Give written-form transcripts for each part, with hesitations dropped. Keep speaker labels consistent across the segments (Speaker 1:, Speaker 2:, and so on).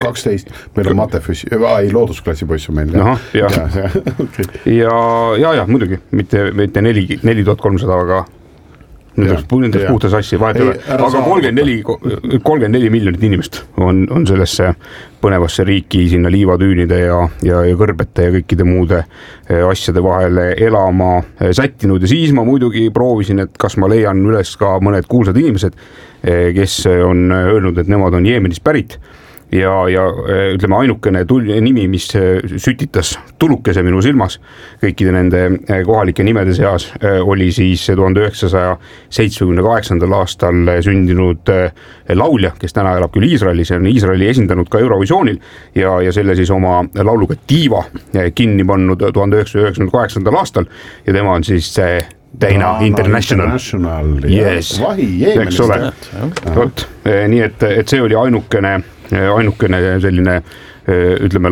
Speaker 1: 12, meil on matefüüsi, ei loodusklassi poiss on meil.
Speaker 2: Ja muidugi, mitte 4300, aga nendest puhta sassi vahet ei ole, aga 34 miljonit inimest on sellesse põnevasse riiki sinna liivatüünide ja kõrbete ja kõikide muude asjade vahele elama sättinud ja siis ma muidugi proovisin, et kas ma leian üles ka mõned kuulsad inimesed, kes on öelnud, et nemad on Jeemenist pärit ja ütleme ainukene nimi, mis sütitas tulukese minu silmas kõikide nende kohalike nimede seas oli siis 1978. aastal sündinud laulja, kes täna elab küll Iisraelis, on Iisraeli esindanud ka Eurovisioonil ja selle siis oma lauluga Diva kinni pannud 1998. aastal ja tema on siis Dana International.
Speaker 1: Yes. Vahi, Jeemenist.
Speaker 2: Nii et see oli ainukene selline, ütleme,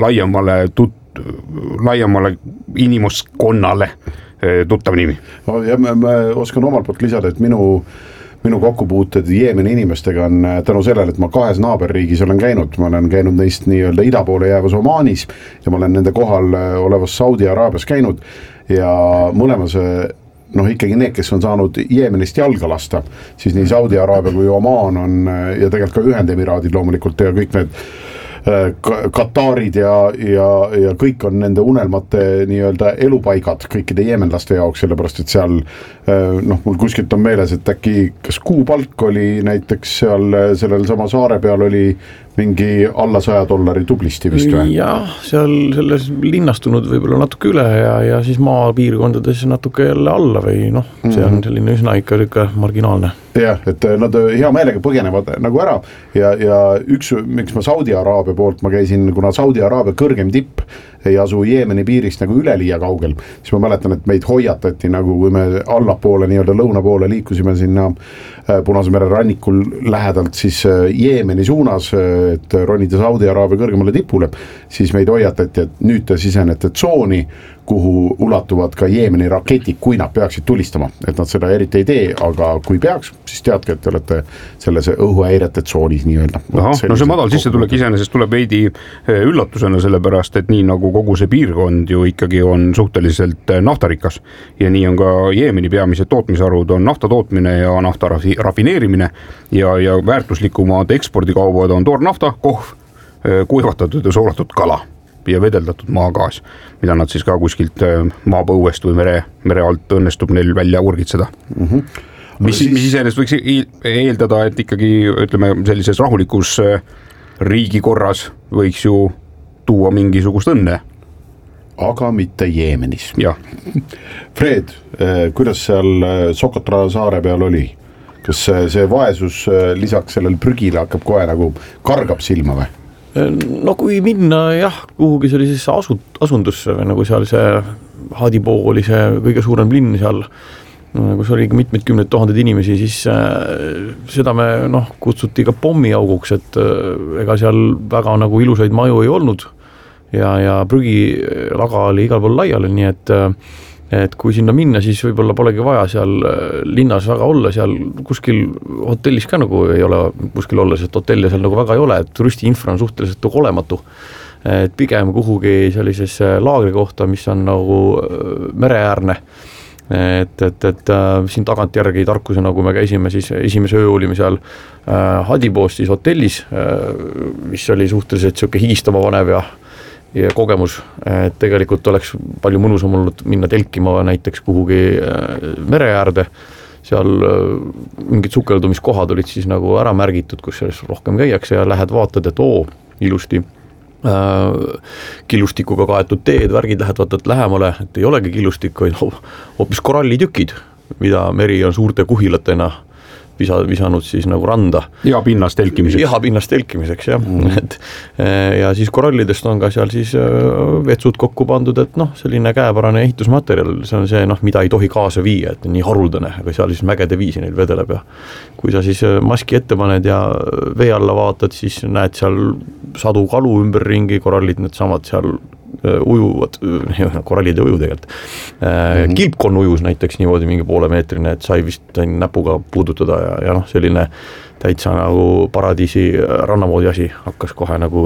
Speaker 2: laiemale inimuskonnale tuttav nimi.
Speaker 1: Ja ma oskan omalt poolt lisada, et minu kokkupuuted Jeemeni inimestega on tänu sellele, et ma 2 naaberriigis olen käinud. Ma olen käinud neist nii-öelda ida poole jäävas Omaanis ja ma olen nende kohal olevas Saudi Araabias käinud ja mõlemas ikkagi need, kes on saanud Jeemenist jalga lasta, siis nii Saudi Araabia kui Omaan on ja tegelikult ka Ühendemiraadid loomulikult ja kõik need Katarid ja kõik on nende unelmate nii-öelda elupaigad kõikide jeemenlaste jaoks, sellepärast et seal mul kuskilt on meeles, et äkki kas kuupalk oli näiteks seal sellel sama saare peal oli mingi alla $100 tublisti vist või?
Speaker 3: Jah, seal selles linnastunud võib-olla natuke üle ja siis maapiirkondades natuke jälle alla või see on selline üsna ikka marginaalne.
Speaker 1: Jah, et nad hea meelega põgenevad nagu ära ja miks ma Saudi Araabia poolt ma käisin, kuna Saudi Araabia kõrgem tipp ei asu Jeemeni piirist nagu üleliia kaugel, siis ma mäletan, et meid hoiatati nagu kui me allapoole nii-öelda lõuna poole liikusime sinna Punase mere rannikul lähedalt siis Jeemeni suunas, et ronida Saudi Araabia kõrgemale tipule, siis meid hoiatati, et nüüd te sisenete tsooni, kuhu ulatuvad ka Jeemeni raketid, kui nad peaksid tulistama, et nad seda eriti ei tee, aga kui peaks, siis teadke, et te olete selles õhuhäirete tsoonis nii-öelda.
Speaker 2: See madal sissetulek iseenesest tuleb veidi üllatusena sellepärast, et nii nagu kogu see piirkond ju ikkagi on suhteliselt naftarikas ja nii on ka Jeemeni peamised tootmisarvud on nafta tootmine ja nafta rafineerimine ja väärtuslikumad ekspordikaubad on toornafta, kohv, kuivatatud ja soolatud kala ja vedeldatud maagaas, mida nad siis ka kuskilt maapõuest või mere alt õnnestub neil välja urgitseda. Mis iseenesest võiks eeldada, et ikkagi ütleme sellises rahulikus riigikorras võiks ju tuua mingisugust õnne.
Speaker 1: Aga mitte Jeemenis.
Speaker 2: Ja.
Speaker 1: Fred, kuidas seal Socotra saare peal oli? Kas see vaesus lisaks sellel prügile hakkab kohe nagu kargab silma või?
Speaker 3: No kui minna kuhugi sellisesse asundusse või nagu seal see Hadipoo oli see kõige suurem linn seal, kus oli mitmed kümned tuhanded inimesi, siis seda me kutsuti ka pommiauguks, et ega seal väga nagu ilusaid maju ei olnud ja prügilaga oli igal pool laiali, nii et kui sinna minna, siis võib-olla polegi vaja seal linnas väga olla, seal kuskil hotellis ka nagu ei ole kuskil olla, sest hotelle seal nagu väga ei ole, et turistiinfra on suhteliselt nagu olematu. Et pigem kuhugi sellisesse laagri kohta, mis on nagu mereäärne, et siin tagantjärgi tarkusena, kui me käisime, siis esimese öö olime seal Hadipoos siis hotellis, mis oli suhteliselt siuke higistama vanev ja kogemus, et tegelikult oleks palju mõnusam olnud minna telkima näiteks kuhugi mere äärde, seal mingid sukeldumiskohad olid siis nagu ära märgitud, kus rohkem käiakse ja lähed vaatad, et ilusti killustikuga kaetud teed, värgid lähed vaatad lähemale, et ei olegi killustik, vaid hoopis korallitükid, mida meri on suurte kuhilatena visanud siis nagu randa.
Speaker 2: Ja pinnast telkimiseks.
Speaker 3: Ja pinnast telkimiseks, jah. Ja siis korallidest on ka seal siis vetsud kokku pandud, et selline käepärane ehitusmaterjal, see on see, mida ei tohi kaasa viia, et nii haruldane, aga seal siis mägede viisi neil vedeleb ja kui sa siis maski ette paned ja vee alla vaatad, siis näed seal sadu kalu ümberringi, korallid need samad seal ujuvad, korallid ei uju tegelikult, kilpkonn ujus näiteks niimoodi mingi poolemeetrine, et sai vist näpuga puudutada ja noh, selline täitsa nagu paradiisi rannamoodi asi hakkas kohe nagu